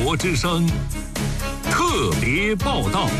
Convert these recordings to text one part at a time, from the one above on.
国之声特别报道。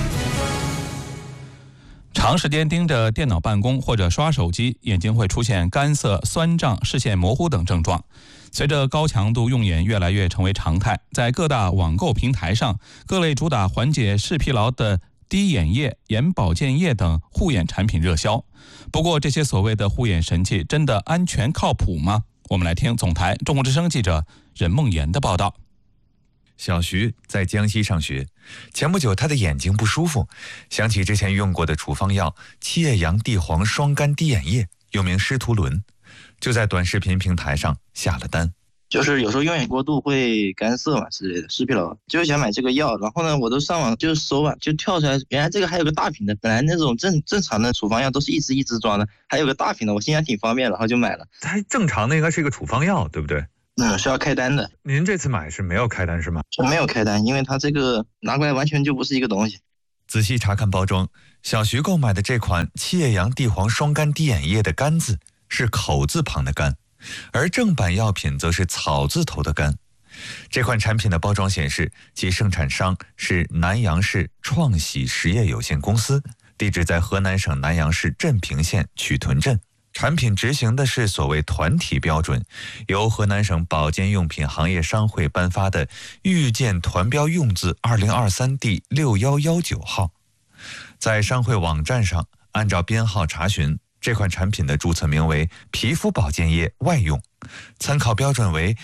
长时间盯着电脑办公或者刷手机，眼睛会出现干涩、酸胀、视线模糊等症状。随着高强度用眼越来越成为常态，在各大网购平台上，各类主打缓解视疲劳的滴眼液、眼保健液等护眼产品热销。不过，这些所谓的护眼神器真的安全靠谱吗？我们来听总台中国之声记者任梦妍的报道。 小徐在江西上学，前不久他的眼睛不舒服，想起之前用过的处方药七叶杨地黄双苷滴眼液，又名施图伦，就在短视频平台上下了单。 就是有时候用眼过度会干涩嘛之类的，视疲劳，就想买这个药。然后呢，我都上网就搜吧，就跳出来，原来这个还有个大瓶的。本来那种正常的处方药都是一支一支装的，还有个大瓶的，我心想挺方便，然后就买了。 它正常的应该是一个处方药，对不对？ 是要开单的。 您这次买是没有开单是吗？ 没有开单，因为它这个拿过来完全就不是一个东西。 仔细查看包装，小徐购买的这款七叶杨地黄双苷滴眼液的苷字是口字旁的苷，而正版药品则是草字头的苷。这款产品的包装显示，其生产商是南阳市创喜实业有限公司，地址在河南省南阳市镇平县曲屯镇。产品执行的是所谓团体标准，由河南省保健用品行业商会颁发的预见团标用字2023第6119号。在商会网站上按照编号查询，这款产品的注册名为皮肤保健液外用，参考标准为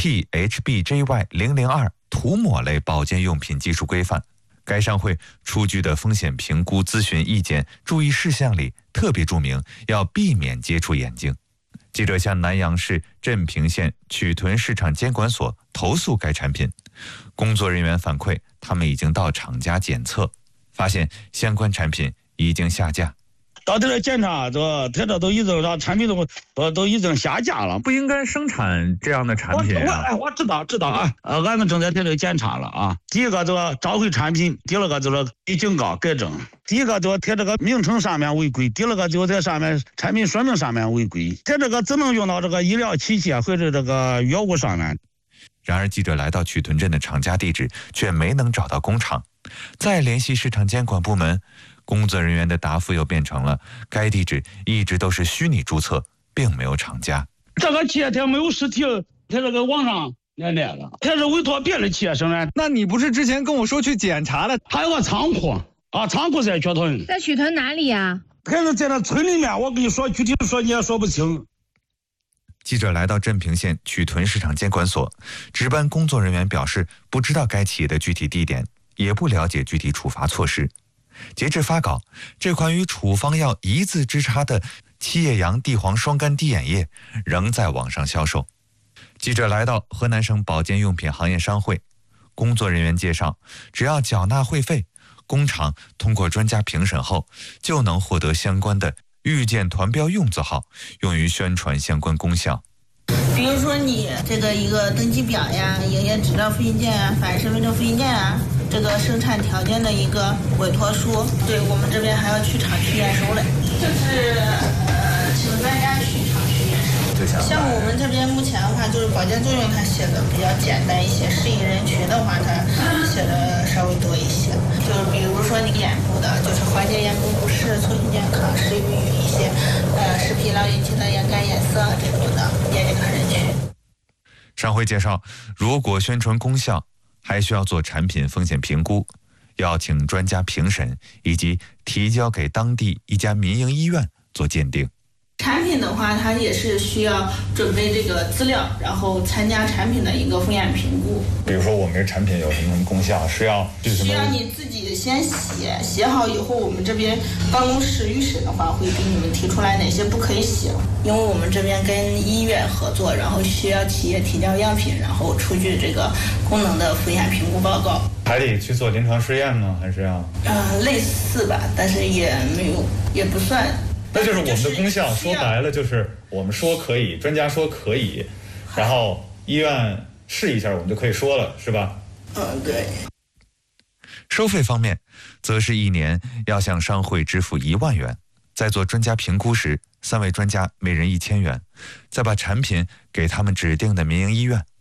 THBJY002 涂抹类保健用品技术规范。该商会出具的风险评估咨询意见注意事项里特别注明要避免接触眼睛。记者向南阳市镇平县曲屯市场监管所投诉该产品，工作人员反馈他们已经到厂家检测，发现相关产品已经下架。 到这来检查，他这都已经让产品都已经下架了， 不应该生产这样的产品啊！ 我知道啊，俺们正在这里检查了啊。第一个召回产品，第二个就是给警告改正。第一个就贴这个名称上面违规，第二个就在上面产品说明上面违规，它这个只能用到这个医疗器械或者这个药物上面。 然而记者来到曲屯镇的厂家地址，却没能找到工厂。再联系市场监管部门，工作人员的答复又变成了该地址一直都是虚拟注册，并没有厂家。 这个企业它没有实体，它这个网上连的了，它是委托别的企业生产。 那你不是之前跟我说去检查了？ 还有个仓库啊，仓库在曲屯。 在曲屯哪里呀？ 可能在那村里面，我跟你说具体说你也说不清。 记者来到镇平县曲屯市场监管所，值班工作人员表示不知道该企业的具体地点，也不了解具体处罚措施。截至发稿，这款与处方药一字之差的七叶杨地黄双苷滴眼液仍在网上销售。记者来到河南省保健用品行业商会，工作人员介绍，只要缴纳会费，工厂通过专家评审后，就能获得相关的预见团标用字号，用于宣传相关功效。 比如说你这个一个登记表呀、营业执照复印件啊、法人身份证复印件啊，这个生产条件的一个委托书，对我们这边还要去厂区验收嘞，就是请专家去厂区验收。像我们这边目前的话，就是保健作用它写的比较简单一些，适应人群的话，它写的稍微多一些。就是比如说你眼部的，就是缓解眼部不适、促进健康，适用于一些视疲劳引起的眼干、眼涩这种的眼健康人群。 商会介绍，如果宣传功效，还需要做产品风险评估，要请专家评审，以及提交给当地一家民营医院做鉴定。 产品的话，它也是需要准备这个资料，然后参加产品的一个风险评估。 比如说我们这产品有什么功效，需要你自己先写好以后，我们这边办公室预审的话，会给你们提出来哪些不可以写，因为我们这边跟医院合作，然后需要企业提交样品，然后出具这个功能的风险评估报告。 还得去做临床试验吗？还是要？ 类似吧，但是也没有，也不算。 那就是我们的功效，说白了就是我们说可以，专家说可以，然后医院试一下，我们就可以说了，是吧？ 对。 收费方面，则是1年要向商会支付1万元，在做专家评估时，3位专家每人1000元，再把产品给他们指定的民营医院。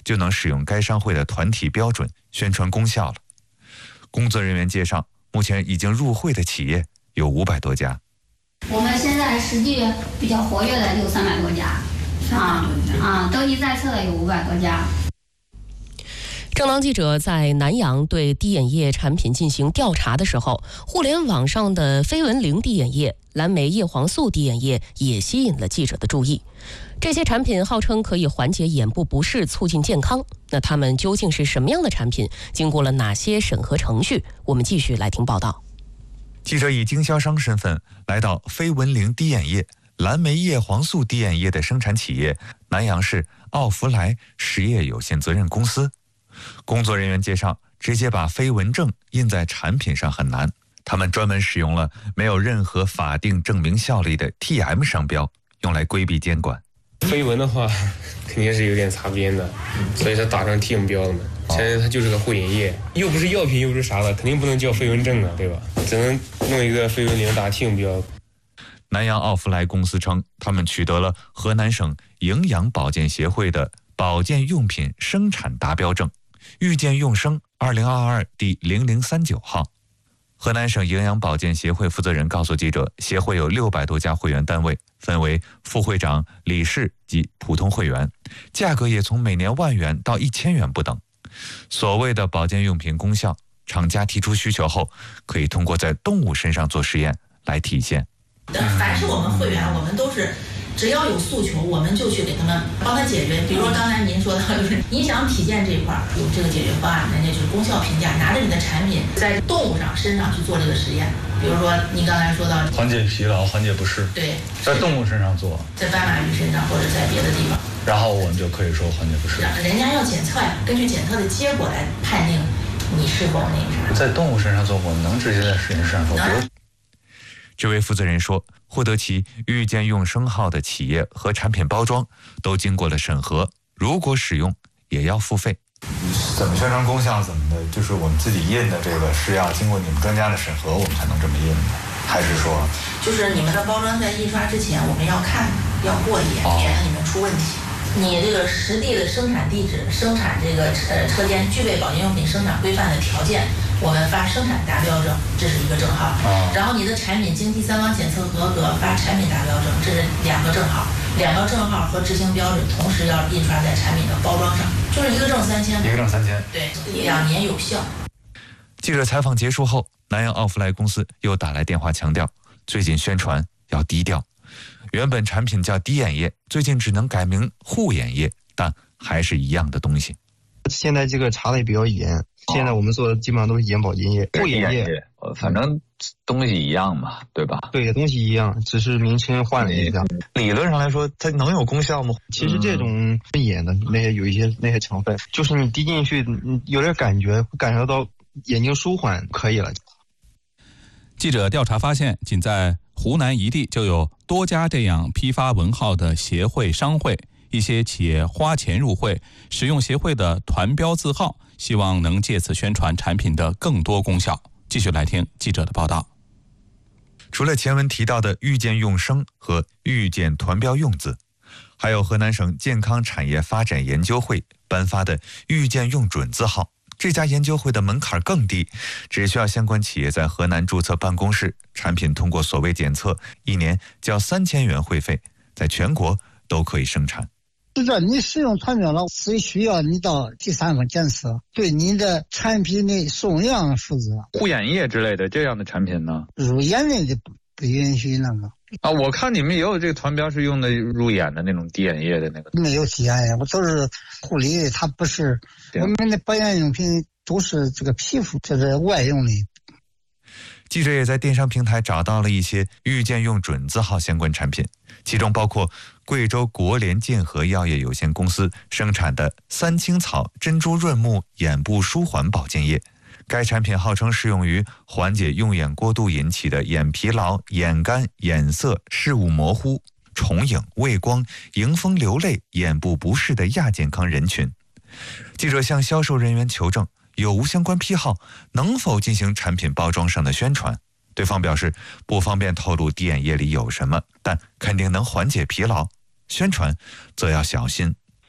就能使用该商会的团体标准宣传功效了。工作人员介绍，目前已经入会的企业有500多家。 我们现在实际比较活跃的有300多家，登记在册的有500多家。 正当记者在南阳对滴眼液产品进行调查的时候，互联网上的飞蚊灵滴眼液、蓝莓叶黄素滴眼液也吸引了记者的注意。这些产品号称可以缓解眼部不适，促进健康。那它们究竟是什么样的产品？经过了哪些审核程序？我们继续来听报道。 记者以经销商身份来到飞蚊灵滴眼液、蓝莓叶黄素滴眼液的生产企业南阳市奥福莱实业有限责任公司。工作人员介绍，直接把飞蚊症印在产品上很难，他们专门使用了没有任何法定证明效力的 TM 商标，用来规避监管。 飞蚊的话肯定是有点擦边的，所以它打上 TM 标了嘛。现在它就是个护眼液，又不是药品又不是啥的，肯定不能叫飞蚊症啊，对吧？只能弄一个飞蚊灵打 TM 标。 南阳奥福莱公司称，他们取得了河南省营养保健协会的保健用品生产达标证，遇见用生2022第0039号。河南省营养保健协会负责人告诉记者，协会有600多家会员单位，分为副会长、理事及普通会员，价格也从每年1万元到1000元不等。所谓的保健用品功效，厂家提出需求后，可以通过在动物身上做实验来体现。 凡是我们会员，我们都是只要有诉求，我们就去给他们帮他解决。比如说刚才您说的，就是影响体健这一块有这个解决方案，人家就是功效评价，拿着你的产品在动物身上去做这个实验。比如说你刚才说到缓解疲劳、缓解不适， 对， 在动物身上做， 在斑马鱼身上或者在别的地方， 然后我们就可以说缓解不适。 人家要检测呀，根据检测的结果来判定你是否那个啥。 在动物身上做，我们能直接在实验室上做。 这位负责人说，获得其遇见用生号的企业和产品包装都经过了审核，如果使用也要付费。 怎么宣传功效怎么的，就是我们自己印的这个是要经过你们专家的审核，我们才能这么印的，还是说就是你们的包装在印刷之前我们要看，要过一眼，免得你们出问题。你这个实地的生产地址、生产这个车间具备保健用品生产规范的条件，我们发生产达标证，这是一个证号。然后你的产品经第三方检测合格，发产品达标证，这是2个证号。2个证号和执行标准同时要印刷在产品的包装上，就是一个证3000， 一个证3000， 对，2年有效。 记者采访结束后，南阳奥福莱公司又打来电话强调，最近宣传要低调。原本产品叫滴眼液，最近只能改名护眼液，但还是一样的东西。 现在这个查的也比较严，现在我们做的基本上都是眼保健液、护眼液， 反正东西一样嘛，对吧？ 对，东西一样，只是名称换了一下。 理论上来说，它能有功效吗？ 其实这种眼的那些有一些那些成分，就是你滴进去，你有点感觉，感受到眼睛舒缓，可以了。 记者调查发现，仅在湖南一地就有多家这样批发文号的协会商会，一些企业花钱入会，使用协会的团标字号，希望能借此宣传产品的更多功效。继续来听记者的报道。 除了前文提到的遇见用生和遇见团标用字，还有河南省健康产业发展研究会颁发的遇见用准字号。这家研究会的门槛更低，只需要相关企业在河南注册办公室，产品通过所谓检测，1年交3000元会费，在全国都可以生产。 是这，你使用团标了，是需要你到第三方检测，对你的产品的送样负责。 护眼液之类的这样的产品呢， 入眼内的不允许那个。 啊，我看你们也有这个团标是用的入眼的那种滴眼液的那个。 没有滴眼液，我都是护理，它不是我们的保健用品都是这个皮肤，这是外用的。 记者也在电商平台找到了一些遇见用准字号相关产品，其中包括贵州国联健和药业有限公司生产的3青草珍珠润目眼部舒缓保健液。该产品号称适用于缓解用眼过度引起的眼疲劳、眼干、眼涩、视物模糊、重影、畏光、迎风流泪、眼部不适的亚健康人群。记者向销售人员求证有无相关批号，能否进行产品包装上的宣传。对方表示不方便透露滴眼液里有什么，但肯定能缓解疲劳，宣传则要小心。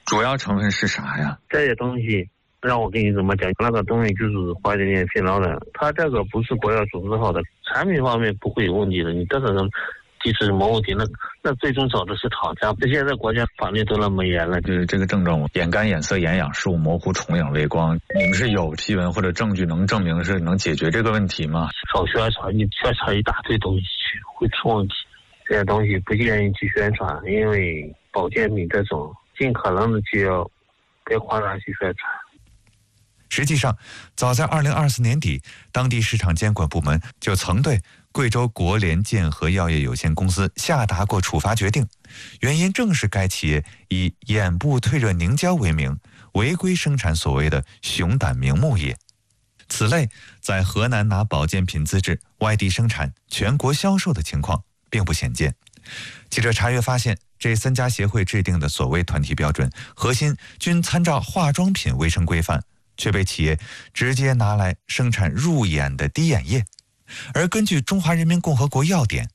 主要成分是啥呀？ 这些东西让我跟你怎么讲，那个东西就是化学性疲劳的，它这个不是国药组织号的，产品方面不会有问题的。你这个人即使没问题，那最终找的是厂家。现在国家法律都那么严了， 就是这个症状，眼干、眼涩、眼痒、视物模糊、重影、泪光，你们是有批文或者证据能证明是能解决这个问题吗？ 少宣传，你宣传一大堆东西会出问题。这些东西不建议去宣传，因为保健品这种尽可能的就要别夸大去宣传。 实际上，早在2024年底，当地市场监管部门就曾对贵州国联健和药业有限公司下达过处罚决定，原因正是该企业以眼部退热凝胶为名，违规生产所谓的熊胆明目液。此类在河南拿保健品资质外地生产、全国销售的情况并不鲜见。记者查阅发现，这3家协会制定的所谓团体标准，核心均参照化妆品卫生规范，却被企业直接拿来生产入眼的滴眼液。而根据《中华人民共和国药典》，